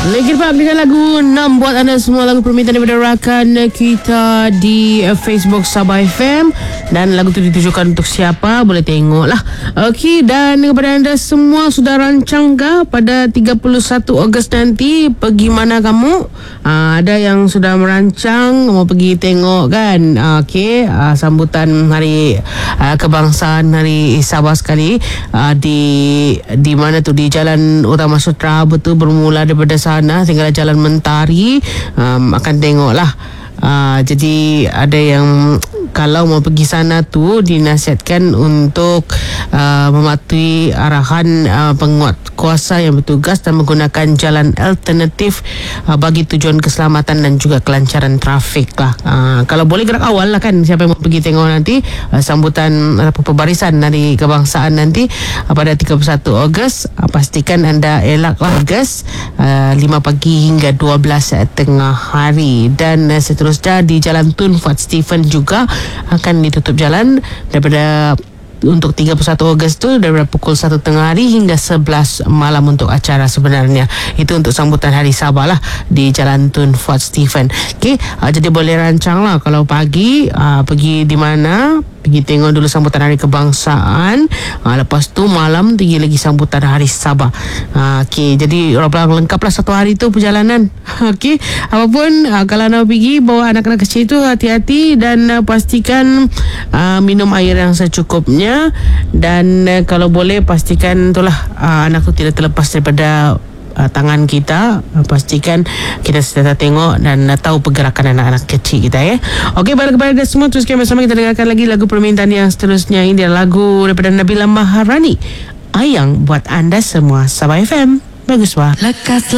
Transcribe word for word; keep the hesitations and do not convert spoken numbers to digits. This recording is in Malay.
Linkin Park dengan lagu enam buat anda semua, lagu permintaan daripada rakan kita di uh, Facebook Sabah F M. Dan lagu tu ditujukan untuk siapa, boleh tengok lah. Okey, dan kepada anda semua, sudah rancang ke pada tiga puluh satu Ogos nanti pergi mana kamu? Uh, ada yang sudah merancang mau pergi tengok kan? Uh, Okey, uh, sambutan hari uh, kebangsaan hari Sabah sekali uh, di di mana tu, di Jalan Utama Sutra, betul, bermula daripada sana sehingga Jalan Mentari. Um, akan tengok lah. Uh, jadi ada yang kalau mau pergi sana tu dinasihatkan untuk uh, mematuhi arahan uh, penguat kuasa yang bertugas dan menggunakan jalan alternatif uh, bagi tujuan keselamatan dan juga kelancaran trafik lah. Uh, kalau boleh gerak awal lah kan, siapa yang mau pergi tengok nanti uh, sambutan uh, pembarisan dari kebangsaan nanti uh, pada tiga puluh satu Ogos. Uh, pastikan anda elak lah Ogos uh, lima pagi hingga dua belas tengah hari. Dan uh, seterusnya di Jalan Tun Fat Stephen juga akan ditutup jalan daripada untuk tiga puluh satu Ogos tu daripada pukul satu tengah hari hingga sebelas malam untuk acara sebenarnya. Itu untuk sambutan Hari Sabah lah di Jalan Tun Fort Stephen. Okey, uh, jadi boleh rancang lah kalau pagi uh, pergi di mana, pergi tengok dulu sambutan Hari Kebangsaan. Uh, lepas tu malam pergi lagi sambutan Hari Sabah. Uh, Okey, jadi orang lengkap lah satu hari tu perjalanan. Okey, apapun uh, kalau nak pergi bawa anak-anak kecil tu hati-hati dan uh, pastikan uh, minum air yang secukupnya. Dan uh, kalau boleh pastikan itulah uh, anak tu tidak terlepas daripada uh, tangan kita. Uh, pastikan kita sentiasa tengok dan uh, tahu pergerakan anak-anak kecil kita ya. Okey, balik kepada anda semua, teruskan bersama kita dengarkan lagi lagu permintaan yang seterusnya. Ini adalah lagu daripada Nabila Maharani, Ayang buat anda semua. Sabah F M, bagus wah. Lekaslah